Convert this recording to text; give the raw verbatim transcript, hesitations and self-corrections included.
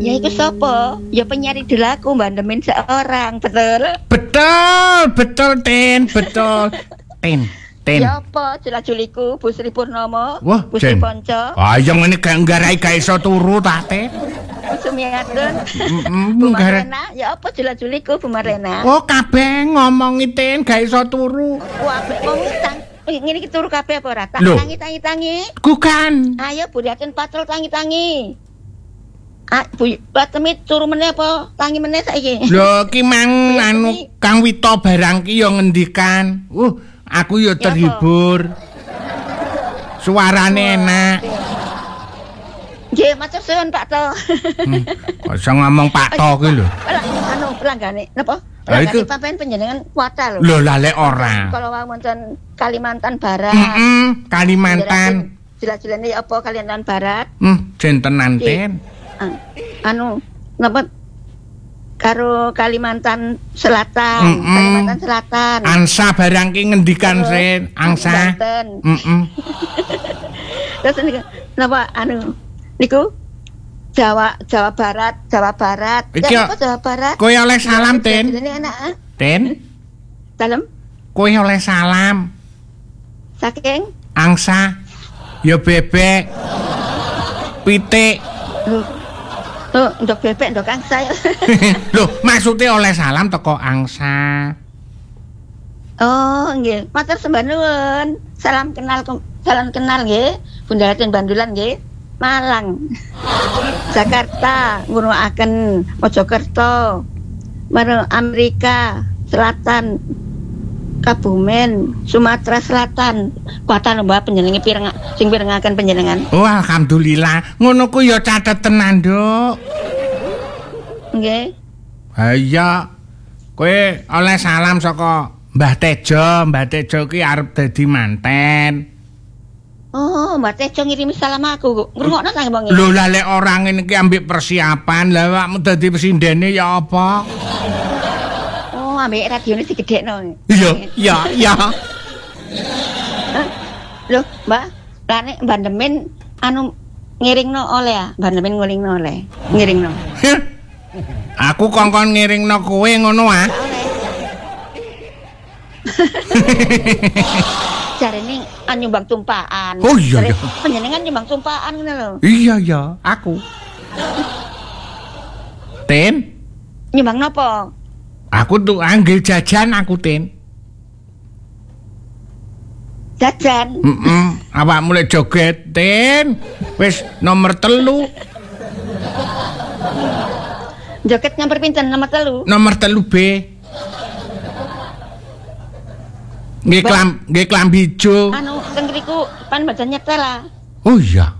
Ya itu sapa? Ya penyanyi delaku bandemin seorang, betul? Betul, betul Tin, betul. Tin, Tin. Ya apa jelajuliku Bu Sri Purnomo? Wah, Bu Sri Jen. Ponco. Ah, yang ngene gak nggarai gak iso turu ta, Tin. Bu Sumiatun. Mm, Bu nggarai. Marlena, ya apa jelajuliku Bu Marlena? Oh, kabeh ngomongi Tin gak iso turu. Wah, wong tang ngene iki turu kabeh apa ora? Tak Loh. tangi-tangi. Bukan. Ayo Bu Yatin patrol tangi-tangi. Ah, Bu, Batemi turu meneh apa tangi meneh saiki? Lho, ki mang Ya, anu ini. Kang Wito barang ki yo ngendikan. Uh, aku yo Ya, terhibur. Suarane enak. Nggih, matur suwun Pak To. Hmm, kok iso ngomong Pak To ki lho. Lah, anu pelanggane napa? Lah, iku- Pelanggane pampen panjenengan kuota lho. Lho, lah lek ora. Kalau wau wonten Kalimantan Barat. Heeh, Kalimantan. Jelas-jelasnya apa Kalimantan Barat? Hmm, jentenan Tin. Ah, anu napa karo Kalimantan Selatan, Mm-mm. Kalimantan Selatan. Angsa barang ki ngendikan Terus, Sin, angsa. Banten. Heeh. Terus niku napa anu niku Jawa Jawa Barat, Jawa Barat. Iki, Ya, apa Jawa Barat? Kowe oleh salam, Tin. Ini anak ah. Tin, Dalem kowe oleh salam. saking Angsa. Yo bebek. Pitik. lho. Tuh, ndok bebek, ndok angsa. Loh, maksudnya oleh salam teko angsa. Oh, nggih. Matur sembah nuwun. Salam kenal ke- salam kenal nggih. Bunda Raden Bandulan nggih. Malang. Jakarta, nguruaken Mojokerto. Maro Amerika Selatan. Kabumen, Sumatera Selatan. Kuatan mbak panjenengan pireng sing pirengaken panjenengan. Oh, alhamdulillah. Ngono ku ya catet tenan, Nduk. Nggih. Ha iya. Kowe oleh salam saka Mbah Tejo. Mbah Tejo ki arep dadi manten. Oh, Mbak Tejo ngirimi salam aku. Ngrungokno ta mbok. Lho lah lek ora ngene iki ambek persiapan, lah awakmu dadi presindene ya apa? Oh, ambek radione digedhekno. Iya, iya, iya. Loh, Mbak, lane bandemen anu ngiringno oleh ya, bandemen nguringno oleh. Ngiringno. Aku kongkon ngiringno kowe ngono ah. Gak oleh. Jarene nyumbang tumpahan. Oh, iya, Jare iya. Panjenengan nyumbang tumpahan ngono lho. Iya, iya, aku. Tin, Nyumbang napa? aku tuh anggil jajan aku, Tin. Jajan. Heeh, awakmu lek joget, Tin. Wis nomor telu, Joget nyamper pinten nomor telu? nomor telu B. Nggih Mbak. klam, nggih klambi ijo. Anu teng ngriku pan badan nyetel lah. Oh iya.